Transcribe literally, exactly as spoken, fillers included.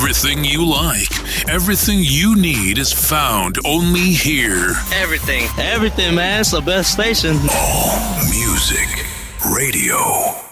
Everything you like, everything you need is found only here. Everything. Everything, man. It's the best station. All Music Radio.